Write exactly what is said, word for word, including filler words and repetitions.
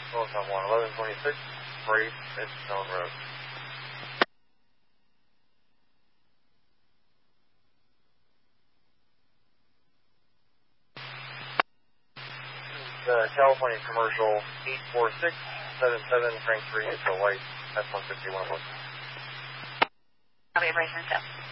Wilson one, eleven twenty-six, Brace, Edgestone Road. Uh, California Commercial eight four six seven seven, Frank three, Hotel White, S one fifty-one. I'll be a Brace and stuff.